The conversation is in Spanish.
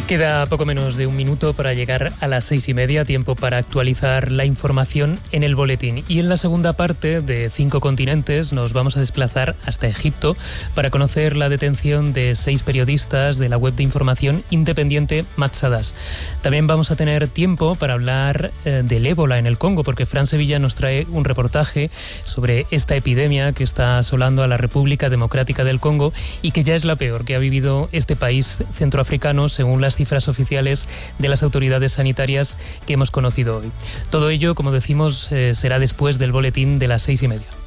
Queda poco menos de un minuto para llegar a las 6:30, tiempo para actualizar la información en el boletín. Y en la segunda parte de 5 continentes nos vamos a desplazar hasta Egipto para conocer la detención de 6 periodistas de la web de información independiente Matsadas. También vamos a tener tiempo para hablar del ébola en el Congo, porque Fran Sevilla nos trae un reportaje sobre esta epidemia que está asolando a la República Democrática del Congo y que ya es la peor que ha vivido este país centroafricano, según las cifras oficiales de las autoridades sanitarias que hemos conocido hoy. Todo ello, como decimos, será después del boletín de las 6:30.